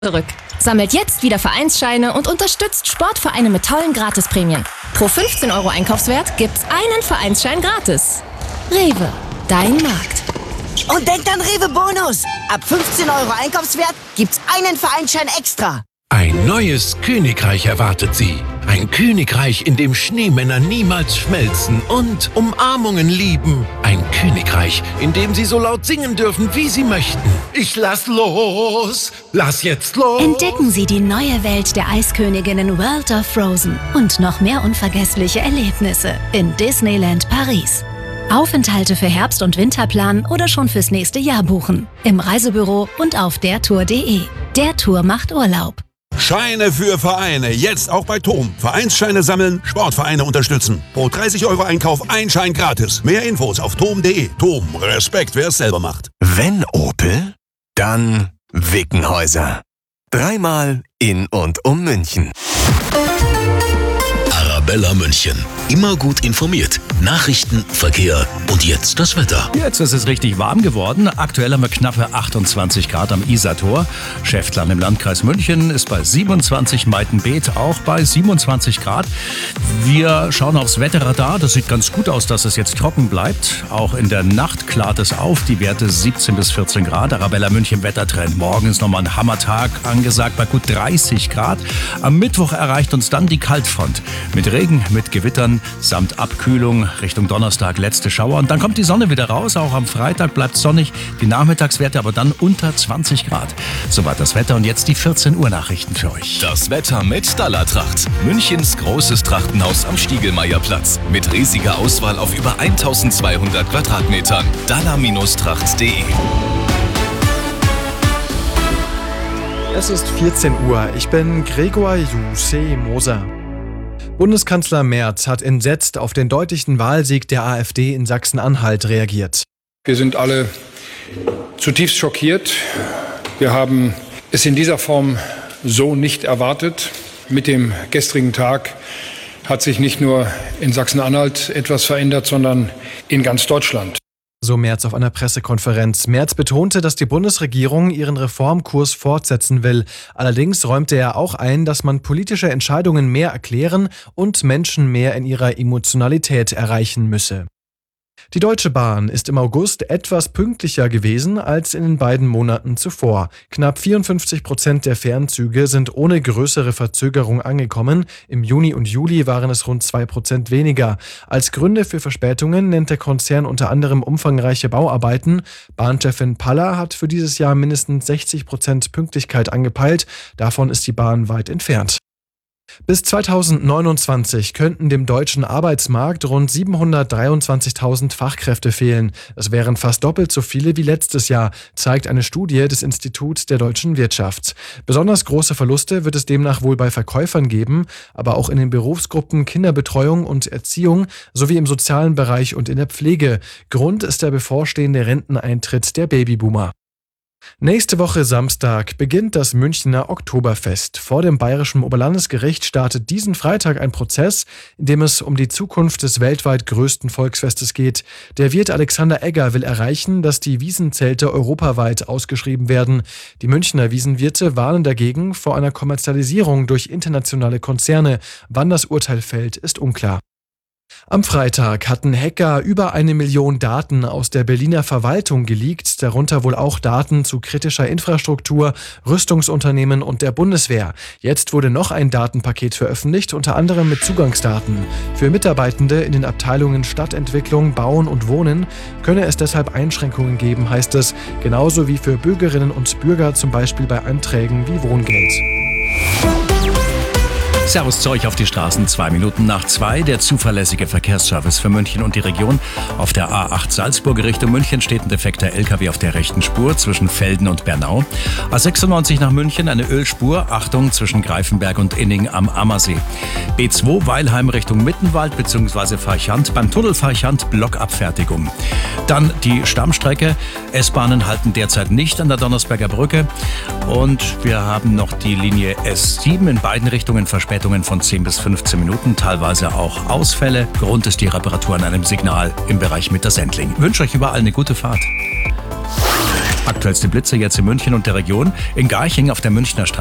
zurück. Sammelt jetzt wieder Vereinsscheine und unterstützt Sportvereine mit tollen Gratisprämien. Pro 15 € Einkaufswert gibt's einen Vereinsschein gratis. Rewe, dein Markt. Und denkt an Rewe Bonus. Ab 15 € Einkaufswert gibt's einen Vereinsschein extra. Ein neues Königreich erwartet Sie. Ein Königreich, in dem Schneemänner niemals schmelzen und Umarmungen lieben. Ein Königreich, in dem Sie so laut singen dürfen, wie Sie möchten. Ich lass los! Lass jetzt los! Entdecken Sie die neue Welt der Eisköniginnen World of Frozen und noch mehr unvergessliche Erlebnisse in Disneyland Paris. Aufenthalte für Herbst- und Winterplan oder schon fürs nächste Jahr buchen. Im Reisebüro und auf dertour.de. Der Tour macht Urlaub. Scheine für Vereine, jetzt auch bei TOM. Vereinsscheine sammeln, Sportvereine unterstützen. Pro 30 € Einkauf ein Schein gratis. Mehr Infos auf tom.de. TOM, Respekt, wer es selber macht. Wenn Opel, dann Wickenhäuser. 3-mal in und um München. Arabella München. Immer gut informiert. Nachrichten, Verkehr und jetzt das Wetter. Jetzt ist es richtig warm geworden. Aktuell haben wir knappe 28 Grad am Isartor. Schäftlarn im Landkreis München ist bei 27, Meitenbeet auch bei 27 Grad. Wir schauen aufs Wetterradar. Das sieht ganz gut aus, dass es jetzt trocken bleibt. Auch in der Nacht klart es auf. Die Werte 17 bis 14 Grad. Arabella München Wettertrend. Morgen ist nochmal ein Hammertag angesagt bei gut 30 Grad. Am Mittwoch erreicht uns dann die Kaltfront. Mit Regen, mit Gewittern, samt Abkühlung Richtung Donnerstag letzte Schauer. Und dann kommt die Sonne wieder raus. Auch am Freitag bleibt es sonnig. Die Nachmittagswerte aber dann unter 20 Grad. Soweit das Wetter und jetzt die 14 Uhr Nachrichten für euch. Das Wetter mit Dallartracht. Münchens großes Trachtenhaus am Stiegelmeierplatz. Mit riesiger Auswahl auf über 1200 Quadratmetern. dallar-tracht.de. Es ist 14 Uhr. Ich bin Gregor Juseh-Moser. Bundeskanzler Merz hat entsetzt auf den deutlichen Wahlsieg der AfD in Sachsen-Anhalt reagiert. Wir sind alle zutiefst schockiert. Wir haben es in dieser Form so nicht erwartet. Mit dem gestrigen Tag hat sich nicht nur in Sachsen-Anhalt etwas verändert, sondern in ganz Deutschland. So Merz auf einer Pressekonferenz. Merz betonte, dass die Bundesregierung ihren Reformkurs fortsetzen will. Allerdings räumte er auch ein, dass man politische Entscheidungen mehr erklären und Menschen mehr in ihrer Emotionalität erreichen müsse. Die Deutsche Bahn ist im August etwas pünktlicher gewesen als in den beiden Monaten zuvor. Knapp 54% der Fernzüge sind ohne größere Verzögerung angekommen. Im Juni und Juli waren es rund 2% weniger. Als Gründe für Verspätungen nennt der Konzern unter anderem umfangreiche Bauarbeiten. Bahnchefin Paller hat für dieses Jahr mindestens 60% Pünktlichkeit angepeilt. Davon ist die Bahn weit entfernt. Bis 2029 könnten dem deutschen Arbeitsmarkt rund 723.000 Fachkräfte fehlen. Es wären fast doppelt so viele wie letztes Jahr, zeigt eine Studie des Instituts der deutschen Wirtschaft. Besonders große Verluste wird es demnach wohl bei Verkäufern geben, aber auch in den Berufsgruppen Kinderbetreuung und Erziehung sowie im sozialen Bereich und in der Pflege. Grund ist der bevorstehende Renteneintritt der Babyboomer. Nächste Woche Samstag beginnt das Münchner Oktoberfest. Vor dem Bayerischen Oberlandesgericht startet diesen Freitag ein Prozess, in dem es um die Zukunft des weltweit größten Volksfestes geht. Der Wirt Alexander Egger will erreichen, dass die Wiesenzelte europaweit ausgeschrieben werden. Die Münchner Wiesenwirte warnen dagegen vor einer Kommerzialisierung durch internationale Konzerne. Wann das Urteil fällt, ist unklar. Am Freitag hatten Hacker über 1 Million Daten aus der Berliner Verwaltung geleakt, darunter wohl auch Daten zu kritischer Infrastruktur, Rüstungsunternehmen und der Bundeswehr. Jetzt wurde noch ein Datenpaket veröffentlicht, unter anderem mit Zugangsdaten. Für Mitarbeitende in den Abteilungen Stadtentwicklung, Bauen und Wohnen könne es deshalb Einschränkungen geben, heißt es, genauso wie für Bürgerinnen und Bürger, zum Beispiel bei Anträgen wie Wohngeld. Servus zu euch auf die Straßen, 2 Minuten nach 2. Der zuverlässige Verkehrsservice für München und die Region. Auf der A8 Salzburg Richtung München steht ein defekter LKW auf der rechten Spur zwischen Velden und Bernau. A96 nach München eine Ölspur, Achtung, zwischen Greifenberg und Inning am Ammersee. B2 Weilheim Richtung Mittenwald bzw. Farchant, beim Tunnel Farchant Blockabfertigung. Dann die Stammstrecke. S-Bahnen halten derzeit nicht an der Donnersberger Brücke. Und wir haben noch die Linie S7 in beiden Richtungen Verspätung von 10 bis 15 Minuten, teilweise auch Ausfälle. Grund ist die Reparatur an einem Signal im Bereich Mittersendling. Ich wünsche euch überall eine gute Fahrt. Aktuellste Blitze jetzt in München und der Region. In Garching auf der Münchner Straße